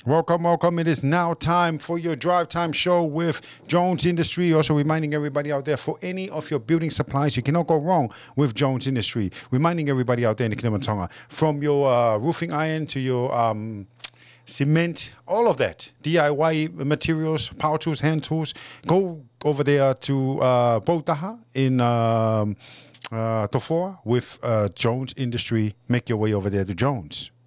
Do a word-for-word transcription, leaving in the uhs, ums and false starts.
Welcome, welcome. It is now time for your Drive Time show with Jones Industry. Also reminding everybody out there, for any of your building supplies, you cannot go wrong with Jones Industry. Reminding everybody out there in the Kingdom of Tonga, from your uh, roofing iron to your um, cement, all of that, D I Y materials, power tools, hand tools, go over there to uh, Poutaha in um, uh, Tofoa with uh, Jones Industry. Make your way over there to Jones.